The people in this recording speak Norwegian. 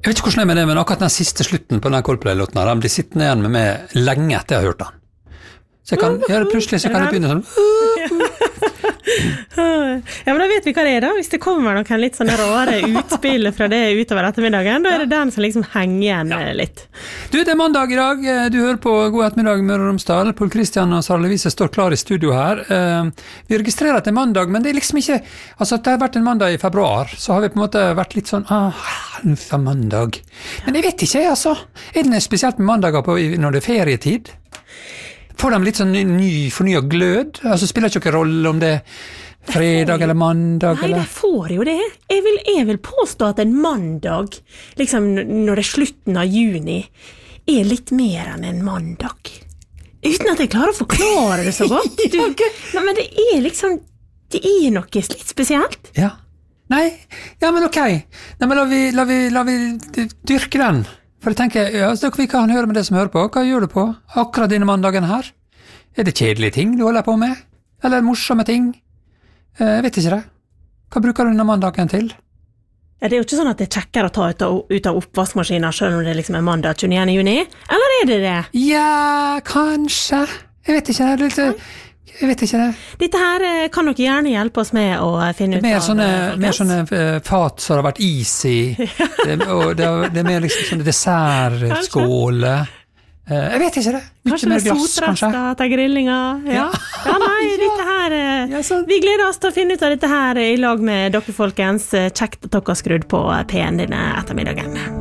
Jeg vet ikke hvordan det er med det, men akkurat den siste slutten på den Coldplay-låten her, den blir sittende igjen med meg lenge etter jeg har hørt den. Så jeg kan, plutselig så kan jeg begynne sånn. Ja, men da vet vi hva det da. Hvis det kommer noen litt sånne rare utspill fra det utover ettermiddagen, da det den som liksom henger igjen litt. Du, det mandag I dag. Du hører på God ettermiddag Møre og Romsdal. Pål Kristian og Sara Louise står klar I studio her. Vi registrerer at det mandag, men det liksom ikke... Altså, at det har vært en mandag I februar, så har vi på en måte vært litt sånn... for mandag. Men jeg vet ikke, altså. Det noe spesielt med mandager når det ferietid? Får de litt sånn fornyet glød? Altså spiller ikke noen rolle om det fredag eller mandag? Nei, det får jo det. Jeg vil påstå at en mandag, liksom når det slutten av juni, litt mer enn en mandag. Uten at jeg klarer å forklare det så godt. Nei, men det liksom, det noe litt spesielt. Ja. Nei, ja, men ok. Nei, men la vi dyrke den. For jeg tenker, ja, så vi kan høre med det som hører på. Hva gjør du på akkurat denne mandagen her? Det kjedelige ting du holder på med? Eller morsomme ting? Jeg vet ikke det. Hva bruker du denne mandagen til? Ja, det jo ikke sånn at det kjekker å ta ut av oppvaskmaskinen selv om det liksom mandag 29. juni? Eller det det? Ja, kanskje. Jeg vet ikke det. Jeg vet ikke det. Dette her kan dere gjerne hjelpe oss med å finne ut av. Mer sånne fat som har vært is I, og det mer liksom sånne dessertskåler. Jeg vet ikke det. Kanskje med sotrester til grillinga. Ja, nei, dette her... Vi gleder oss til å finne ut av dette her I lag med dere folkens. Kjekt at dere har skrudd på P1 denne ettermiddagen.